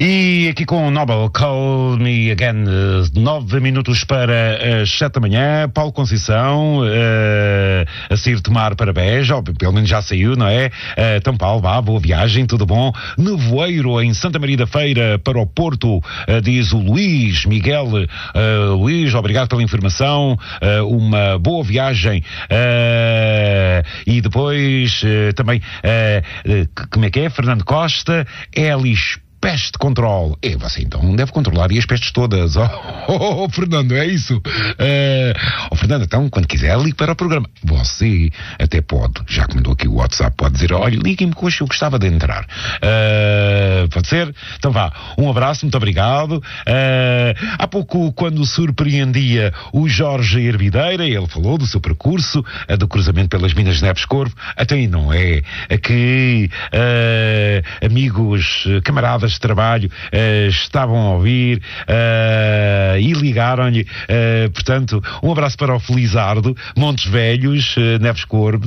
E aqui com o Nobel Call Me Again, 9 minutos para as 7 da manhã. Paulo Conceição a sair tomar para Beja, ou pelo menos já saiu, não é? Então, Paulo, vá, boa viagem, tudo bom? Nevoeiro em Santa Maria da Feira para o Porto, diz o Luís Miguel. Luís, obrigado pela informação, uma boa viagem. E depois também, como é que é? Fernando Costa, Elis Peste Control. Você então deve controlar e as pestes todas. Fernando, é isso? Fernando, então, quando quiser, ligue para o programa. Você até pode, já que mandou aqui o WhatsApp, pode dizer, olha, ligue-me que hoje eu gostava de entrar. Pode ser? Então vá, um abraço, muito obrigado. Há pouco, quando surpreendia o Jorge Hervideira, ele falou do seu percurso, do cruzamento pelas Minas de Neves Corvo, até aí não é que amigos, camaradas de trabalho estavam a ouvir e ligaram-lhe, portanto, um abraço para o Felizardo, Montes Velhos, Neves Corvo,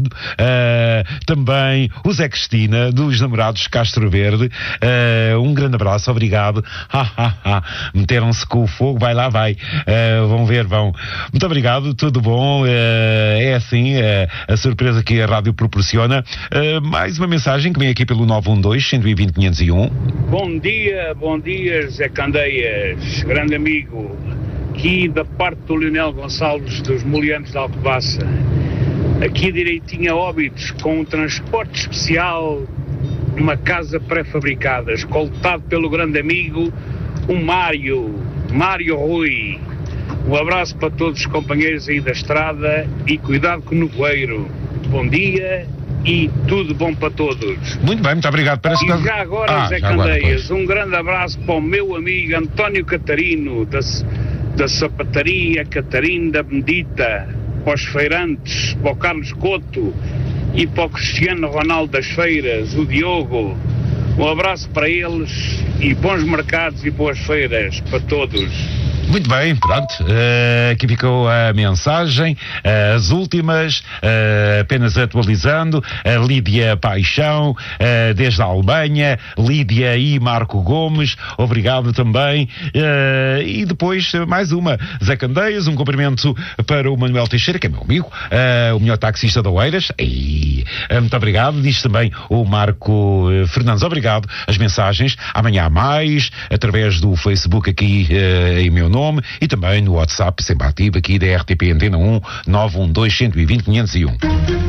também o Zé Cristina, dos Namorados Castro Verde, um grande abraço, obrigado. Meteram-se com o fogo, vai lá, vai, vão ver, vão. Muito obrigado, tudo bom, é assim a surpresa que a rádio proporciona. Mais uma mensagem que vem aqui pelo 912-120-501. Bom dia, Zé Candeias, grande amigo, aqui da parte do Leonel Gonçalves dos Molianos de Alcobaça, aqui direitinho a Óbidos, com um transporte especial, uma casa pré-fabricada, escoltado pelo grande amigo, o Mário Rui. Um abraço para todos os companheiros aí da estrada e cuidado com o nevoeiro. Bom dia e tudo bom para todos. Muito bem, muito obrigado. E já agora, Zé Candeias, um grande abraço para o meu amigo António Catarino, da sapataria Catarino da Bendita, para os feirantes, para o Carlos Couto e para o Cristiano Ronaldo das Feiras, o Diogo. Um abraço para eles e bons mercados e boas feiras para todos. Muito bem, pronto, aqui ficou a mensagem, as últimas, apenas atualizando, a Lídia Paixão, desde a Alemanha, Lídia e Marco Gomes, obrigado também, e depois mais uma, Zé Candeias, um cumprimento para o Manuel Teixeira, que é meu amigo, o melhor taxista de Oeiras, muito obrigado, diz também o Marco Fernandes, obrigado, as mensagens, amanhã há mais, através do Facebook aqui em meu nome, e também no WhatsApp sempre ativo aqui da RTP Antena 1 912-120-501.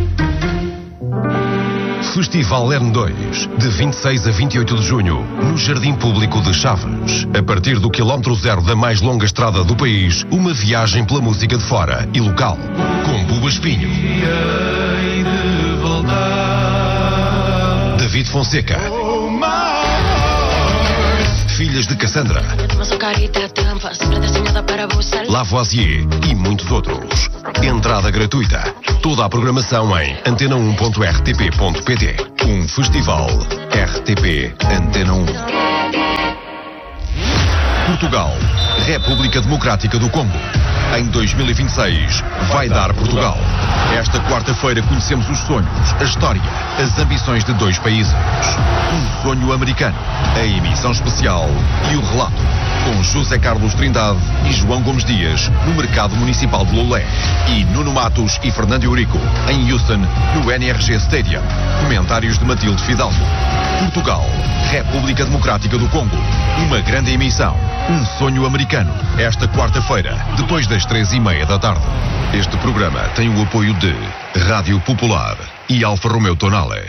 Festival N2, de 26 a 28 de junho, no Jardim Público de Chaves. A partir do quilómetro zero da mais longa estrada do país, uma viagem pela música de fora e local, com Buba Espinho, David Fonseca, Filhas de Cassandra, Lavoisier e muitos outros. Entrada gratuita. Toda a programação em antena1.rtp.pt. Um festival RTP Antena 1. Portugal, República Democrática do Congo. Em 2026, vai dar Portugal. Esta quarta-feira conhecemos os sonhos, a história, as ambições de dois países. Um sonho americano, a emissão especial e o relato, com José Carlos Trindade e João Gomes Dias, no Mercado Municipal de Lolé. E Nuno Matos e Fernando Eurico, em Houston, no NRG Stadium. Comentários de Matilde Fidalgo. Portugal, República Democrática do Congo. Uma grande emissão, um sonho americano. Esta quarta-feira, depois das 3:30 da tarde. Este programa tem o apoio de Rádio Popular e Alfa Romeo Tonale.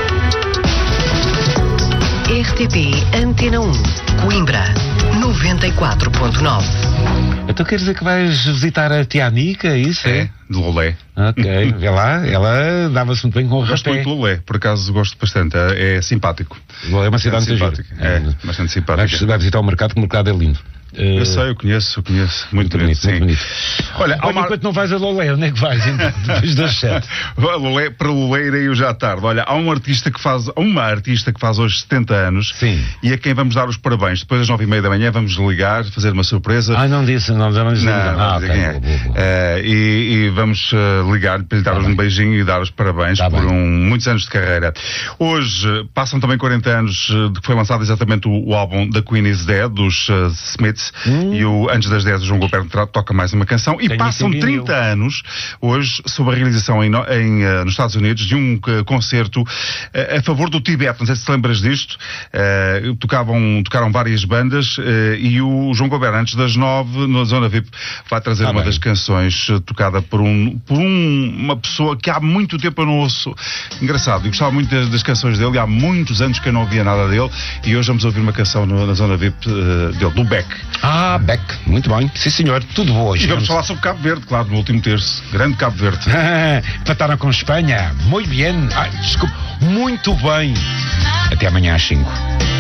RTP Antena 1, Coimbra, 94.9. Então quer dizer que vais visitar a tia Anica, é isso? É, de Lolé. Ok, vê lá, ela dava-se muito bem com o rapé. Gosto muito de Lolé, por acaso gosto bastante, é simpático. Lolé é uma cidade muito simpática. É, bastante simpática. Vai visitar o mercado, que o mercado é lindo. Eu sei, eu conheço. Muito bonito, sim. Muito bonito. Olha, enquanto não vais a Lolé, onde é que vais então? Depois das 7. Para Lolé irei eu já à tarde. Olha, há uma artista que faz hoje 70 anos. Sim. E a quem vamos dar os parabéns. Depois das 9h30 da manhã vamos ligar, fazer uma surpresa. Não disse. Não disse. Ok. Quem é. Boa. E vamos ligar para lhe dar um beijinho e dar os parabéns por muitos anos de carreira. Hoje passam também 40 anos de que foi lançado exatamente o álbum The Queen is Dead, dos Smiths, e Antes das 10 o João Gilberto toca mais uma canção. E passam 30 anos hoje sob a realização nos Estados Unidos de um concerto a favor do Tibete. Não sei se te lembras disto. Tocaram várias bandas e o João Gilberto, antes das 9, na Zona VIP, vai trazer uma das canções tocada por uma pessoa que há muito tempo eu não ouço. Engraçado, eu gostava muito das canções dele, há muitos anos que eu não ouvia nada dele, e hoje vamos ouvir uma canção na Zona VIP dele, do Beck. Beck, muito bem, sim senhor, tudo bom hoje. E vamos falar sobre Cabo Verde, claro, no último terço, grande Cabo Verde. Empataram com Espanha, muito bem, muito bem. Até amanhã às 5.